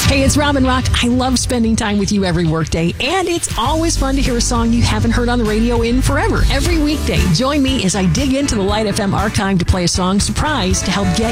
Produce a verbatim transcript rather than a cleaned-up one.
Hey, it's Robin Rock. I love spending time with you every workday, and it's always fun to hear a song you haven't heard on the radio in forever. Every weekday, join me as I dig into the Light F M archive to play a song surprise to help get